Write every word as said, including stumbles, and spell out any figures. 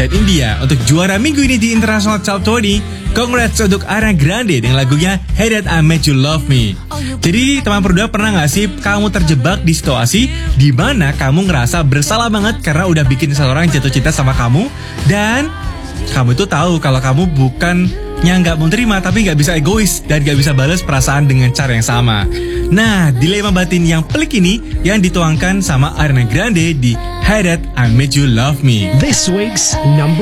dan India untuk juara minggu ini di International Top dua puluh. Congrats untuk Ariana Grande dengan lagunya Hey That I Made You Love Me. Jadi teman berdua, pernah gak sih kamu terjebak di situasi di mana kamu ngerasa bersalah banget karena udah bikin seseorang jatuh cinta sama kamu, dan kamu tuh tahu kalau kamu bukan yang gak mau terima tapi gak bisa egois dan gak bisa balas perasaan dengan cara yang sama. Nah, dilema batin yang pelik ini yang dituangkan sama Ariana Grande di Hey That I Made You Love Me. This week's number